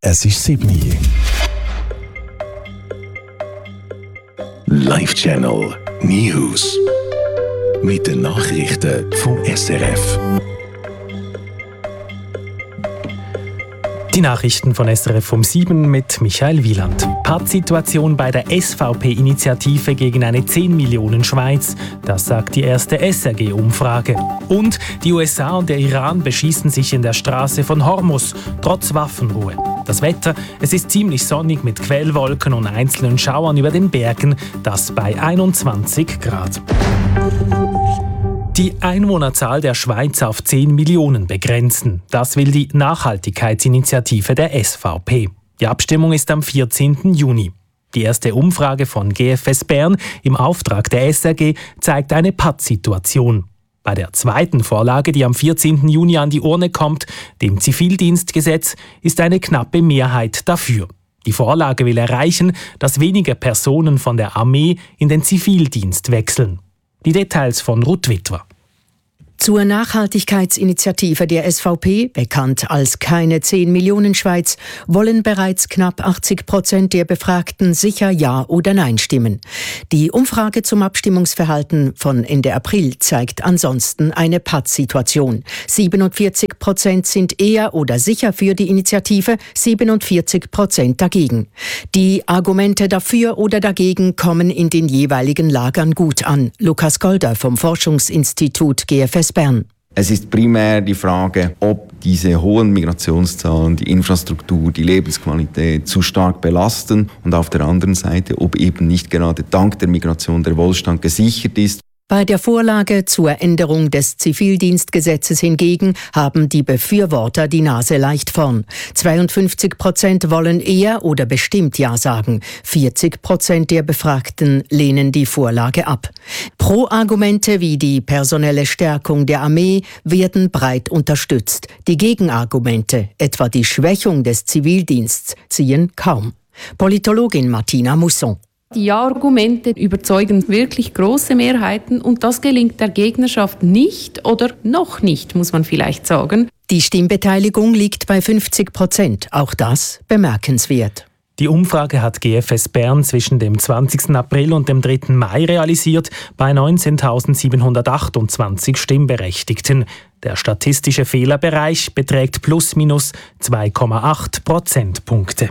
Es ist 7 Uhr. Live Channel News. Mit den Nachrichten vom SRF. Die Nachrichten von SRF um 7 mit Michael Wieland. Pattsituation bei der SVP-Initiative gegen eine 10 Millionen Schweiz. Das sagt die erste SRG-Umfrage. Und die USA und der Iran beschießen sich in der Straße von Hormuz, trotz Waffenruhe. Das Wetter, es ist ziemlich sonnig mit Quellwolken und einzelnen Schauern über den Bergen, das bei 21 Grad. Die Einwohnerzahl der Schweiz auf 10 Millionen begrenzen. Das will die Nachhaltigkeitsinitiative der SVP. Die Abstimmung ist am 14. Juni. Die erste Umfrage von GFS Bern im Auftrag der SRG zeigt eine Pattsituation. Bei der zweiten Vorlage, die am 14. Juni an die Urne kommt, dem Zivildienstgesetz, ist eine knappe Mehrheit dafür. Die Vorlage will erreichen, dass weniger Personen von der Armee in den Zivildienst wechseln. Die Details von Ruth Witwer. Zur Nachhaltigkeitsinitiative der SVP, bekannt als Keine 10 Millionen Schweiz, wollen bereits knapp 80% der Befragten sicher Ja oder Nein stimmen. Die Umfrage zum Abstimmungsverhalten von Ende April zeigt ansonsten eine Pattsituation. 47% sind eher oder sicher für die Initiative, 47% dagegen. Die Argumente dafür oder dagegen kommen in den jeweiligen Lagern gut an. Lukas Golder vom Forschungsinstitut GFS Bern. Es ist primär die Frage, ob diese hohen Migrationszahlen die Infrastruktur, die Lebensqualität zu stark belasten und auf der anderen Seite, ob eben nicht gerade dank der Migration der Wohlstand gesichert ist. Bei der Vorlage zur Änderung des Zivildienstgesetzes hingegen haben die Befürworter die Nase leicht vorn. 52% wollen eher oder bestimmt Ja sagen. 40% der Befragten lehnen die Vorlage ab. Pro-Argumente wie die personelle Stärkung der Armee werden breit unterstützt. Die Gegenargumente, etwa die Schwächung des Zivildienstes, ziehen kaum. Politologin Martina Musson. Die Ja-Argumente überzeugen wirklich große Mehrheiten und das gelingt der Gegnerschaft nicht oder noch nicht, muss man vielleicht sagen. Die Stimmbeteiligung liegt bei 50%, auch das bemerkenswert. Die Umfrage hat GFS Bern zwischen dem 20. April und dem 3. Mai realisiert, bei 19.728 Stimmberechtigten. Der statistische Fehlerbereich beträgt +/- 2,8 Prozentpunkte.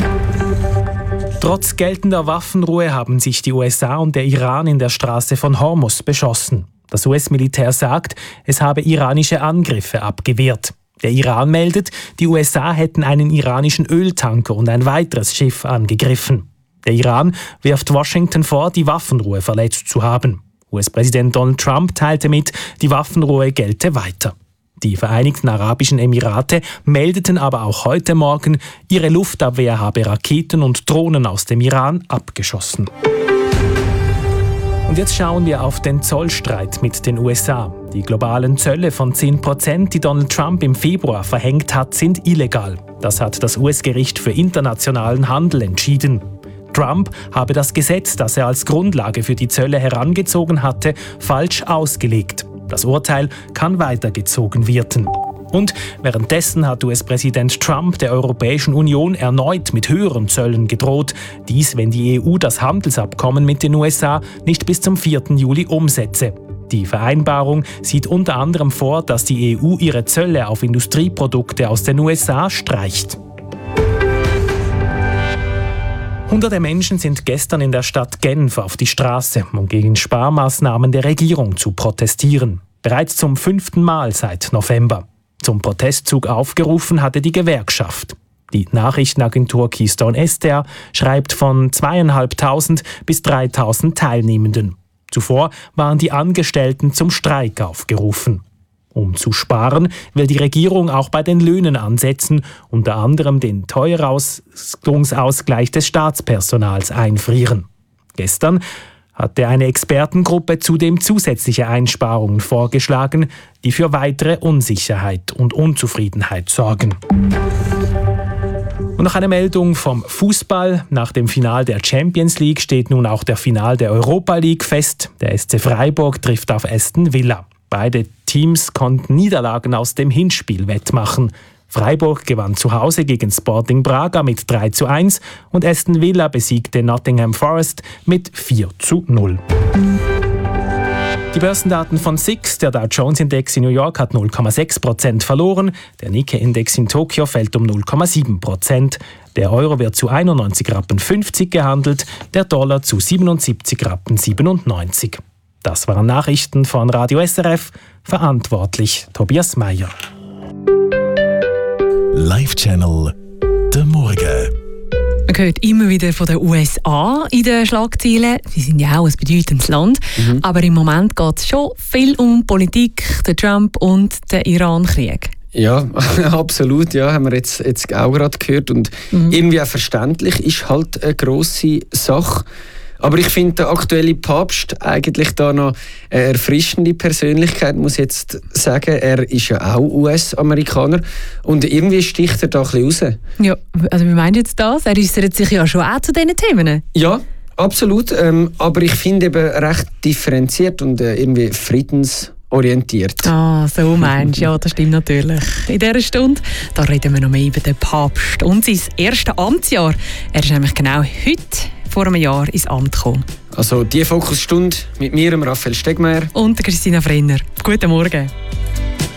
Trotz geltender Waffenruhe haben sich die USA und der Iran in der Straße von Hormuz beschossen. Das US-Militär sagt, es habe iranische Angriffe abgewehrt. Der Iran meldet, die USA hätten einen iranischen Öltanker und ein weiteres Schiff angegriffen. Der Iran wirft Washington vor, die Waffenruhe verletzt zu haben. US-Präsident Donald Trump teilte mit, die Waffenruhe gelte weiter. Die Vereinigten Arabischen Emirate meldeten aber auch heute Morgen, ihre Luftabwehr habe Raketen und Drohnen aus dem Iran abgeschossen. Und jetzt schauen wir auf den Zollstreit mit den USA. Die globalen Zölle von 10%, die Donald Trump im Februar verhängt hat, sind illegal. Das hat das US-Gericht für internationalen Handel entschieden. Trump habe das Gesetz, das er als Grundlage für die Zölle herangezogen hatte, falsch ausgelegt. Das Urteil kann weitergezogen werden. Und währenddessen hat US-Präsident Trump der Europäischen Union erneut mit höheren Zöllen gedroht. Dies, wenn die EU das Handelsabkommen mit den USA nicht bis zum 4. Juli umsetze. Die Vereinbarung sieht unter anderem vor, dass die EU ihre Zölle auf Industrieprodukte aus den USA streicht. Hunderte Menschen sind gestern in der Stadt Genf auf die Straße, um gegen Sparmaßnahmen der Regierung zu protestieren. Bereits zum 5. Mal seit November. Zum Protestzug aufgerufen hatte die Gewerkschaft. Die Nachrichtenagentur Keystone Ester schreibt von 2'500 bis 3'000 Teilnehmenden. Zuvor waren die Angestellten zum Streik aufgerufen. Um zu sparen, will die Regierung auch bei den Löhnen ansetzen, unter anderem den Teuerungsgleich des Staatspersonals einfrieren. Gestern hatte eine Expertengruppe zudem zusätzliche Einsparungen vorgeschlagen, die für weitere Unsicherheit und Unzufriedenheit sorgen. Und noch eine Meldung vom Fußball. Nach dem Final der Champions League steht nun auch der Final der Europa League fest. Der SC Freiburg trifft auf Aston Villa. Beide Teams konnten Niederlagen aus dem Hinspiel wettmachen. Freiburg gewann zu Hause gegen Sporting Braga mit 3:1 und Aston Villa besiegte Nottingham Forest mit 4:0. Die Börsendaten von SIX, der Dow Jones Index in New York, hat 0,6% verloren, der Nikkei-Index in Tokio fällt um 0,7%. Der Euro wird zu 91,50 Rappen gehandelt, der Dollar zu 77,97 Rappen. Das waren Nachrichten von Radio SRF, verantwortlich Tobias Meyer. Live-Channel der Morgen. Man hört immer wieder von den USA in den Schlagzeilen. Sie sind ja auch ein bedeutendes Land. Aber im Moment geht es schon viel um Politik, den Trump und den Iran-Krieg. Ja, absolut. Ja, haben wir jetzt auch gerade gehört. Und irgendwie auch verständlich, ist halt eine grosse Sache. Aber ich finde, der aktuelle Papst eigentlich da noch eine erfrischende Persönlichkeit, muss ich jetzt sagen. Er ist ja auch US-Amerikaner und irgendwie sticht er da ein bisschen raus. Ja, also wie meint jetzt das? Er äußert sich ja schon auch zu diesen Themen. Ja, absolut. Aber ich finde eben recht differenziert und irgendwie friedensorientiert. Ah, so meinst du. Ja, das stimmt natürlich. In dieser Stunde da reden wir noch mehr über den Papst und sein erstes Amtsjahr. Er ist nämlich genau heute vor einem Jahr ins Amt gekommen. Also die Fokusstunde mit mir, Raphael Stegmeier und Christina Frenner. Guten Morgen.